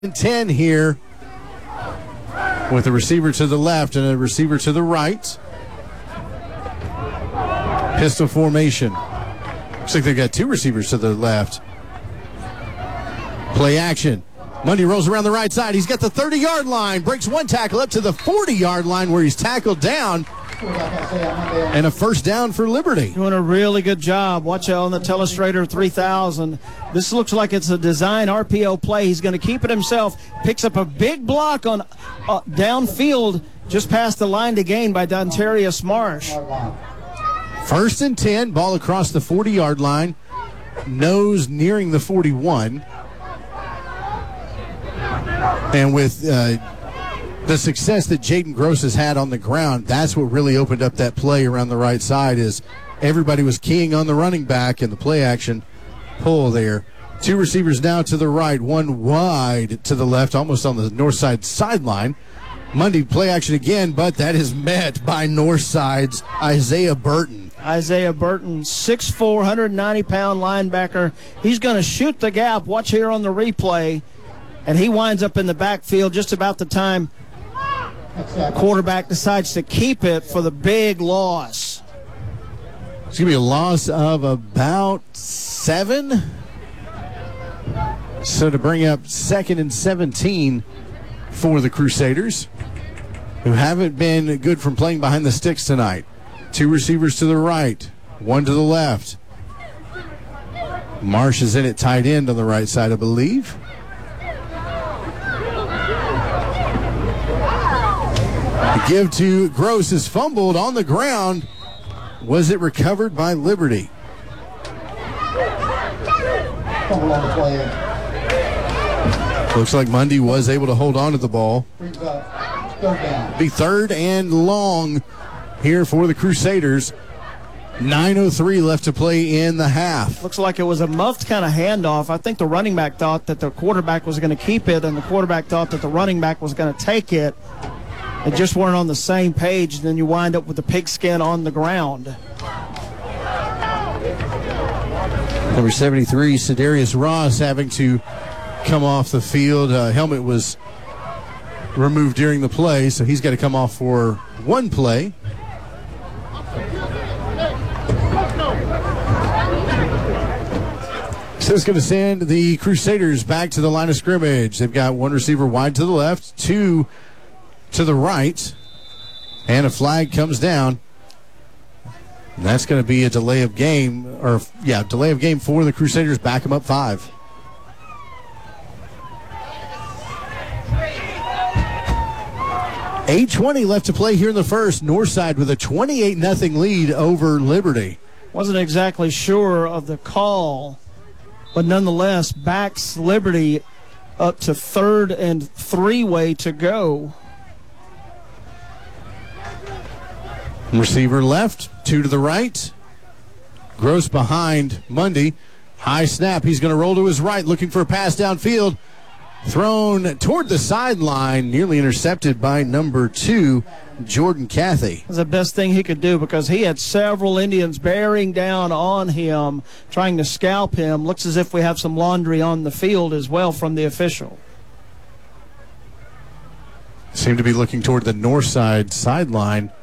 10 here with a receiver to the left and a receiver to the right. Pistol formation. Looks like they've got two receivers to the left. Play action. Mundy rolls around the right side. He's got the 30-yard line. Breaks one tackle up to the 40-yard line where he's tackled down. And a first down for Liberty. Doing a really good job. Watch out on the Telestrator 3000. This looks like it's a design RPO play. He's going to keep it himself. Picks up a big block on downfield just past the line to gain by Dontarius Marsh. First and 10, ball across the 40-yard line. Nose nearing the 41. And with the success that Jaden Gross has had on the ground, that's what really opened up that play around the right side, is everybody was keying on the running back and the play action pull there. Two receivers now to the right, one wide to the left, almost on the north side sideline. Mundy play action again, but that is met by north side's Isaiah Burton. Isaiah Burton, 6'4", 190-pound linebacker. He's going to shoot the gap. Watch here on the replay. And he winds up in the backfield just about the time the quarterback decides to keep it for the big loss. It's going to be a loss of about 7. So to bring up 2nd and 17 for the Crusaders, who haven't been good from playing behind the sticks tonight. Two receivers to the right, one to the left. Marsh is in at tight end on the right side, I believe. The give to Gross is fumbled on the ground. Was it recovered by Liberty? Looks like Mundy was able to hold on to the ball. Be third and long here for the Crusaders. 9:03 left to play in the half. Looks like it was a muffed kind of handoff. I think the running back thought that the quarterback was going to keep it, and the quarterback thought that the running back was going to take it. They just weren't on the same page, and then you wind up with the pigskin on the ground. Number 73, Sedarius Ross, having to come off the field. Helmet was removed during the play, so he's got to come off for one play. So it's going to send the Crusaders back to the line of scrimmage. They've got one receiver wide to the left, two to the right, and a flag comes down. And that's going to be a delay of game, delay of game for the Crusaders. Back them up 5. $8:20 left to play here in the first. Northside with a 28-0 lead over Liberty. Wasn't exactly sure of the call, but nonetheless backs Liberty up to 3rd and 3 to go. Receiver left, 2 to the right. Gross behind Mundy. High snap. He's going to roll to his right, looking for a pass downfield. Thrown toward the sideline, nearly intercepted by number 2, Jordan Cathy. That's the best thing he could do, because he had several Indians bearing down on him, trying to scalp him. Looks as if we have some laundry on the field as well from the official. Seem to be looking toward the north side sideline.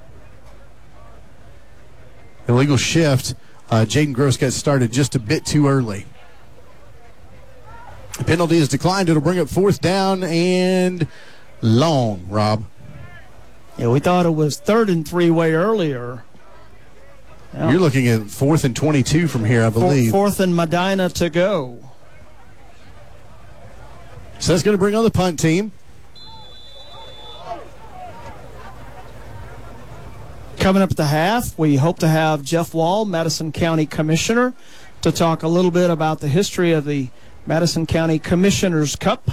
Illegal shift. Jaden Gross got started just a bit too early. The penalty is declined. It'll bring up 4th down and long, Rob. Yeah, we thought it was 3rd and 3 earlier. You're looking at 4th and 22 from here, I believe. 4th and Medina to go. So that's going to bring on the punt team. Coming up at the half, we hope to have Jeff Wall, Madison County Commissioner, to talk a little bit about the history of the Madison County Commissioners Cup.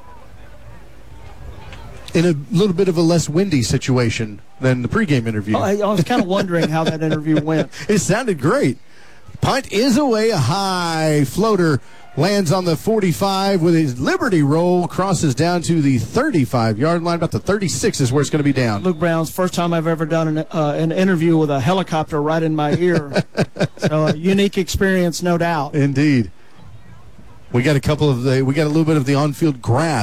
In a little bit of a less windy situation than the pregame interview. I was kind of wondering how that interview went. It sounded great. Punt is away. A high floater lands on the 45 with his Liberty roll, crosses down to the 35-yard line. About the 36 is where it's going to be down. Luke Brown's first time I've ever done an interview with a helicopter right in my ear. So a unique experience, no doubt. Indeed. We got a little bit of the on-field grass